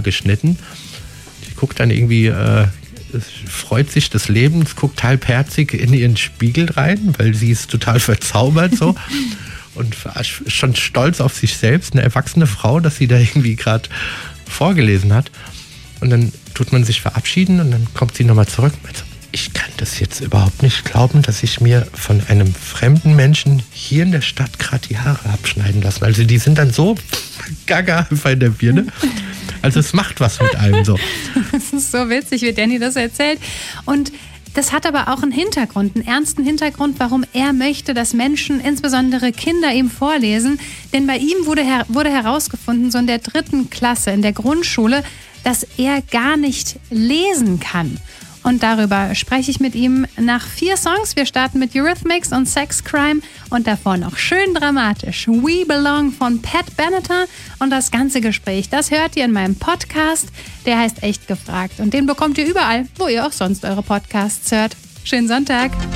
geschnitten. Die guckt dann irgendwie, freut sich des Lebens, guckt halbherzig in ihren Spiegel rein, weil sie ist total verzaubert so und schon stolz auf sich selbst, eine erwachsene Frau, dass sie da irgendwie gerade vorgelesen hat. Und dann tut man sich verabschieden und dann kommt sie nochmal zurück. Also, ich kann das jetzt überhaupt nicht glauben, dass ich mir von einem fremden Menschen hier in der Stadt gerade die Haare abschneiden lassen. Also die sind dann so gaga bei der Birne. Also es macht was mit einem so. Das ist so witzig, wie Danny das erzählt. Und das hat aber auch einen Hintergrund, einen ernsten Hintergrund, warum er möchte, dass Menschen, insbesondere Kinder, ihm vorlesen. Denn bei ihm wurde herausgefunden, so in der 3. Klasse, in der Grundschule, dass er gar nicht lesen kann. Und darüber spreche ich mit ihm nach 4 Songs. Wir starten mit Eurythmics und Sex Crime und davor noch schön dramatisch We Belong von Pat Benatar. Und das ganze Gespräch, das hört ihr in meinem Podcast. Der heißt Echt gefragt und den bekommt ihr überall, wo ihr auch sonst eure Podcasts hört. Schönen Sonntag.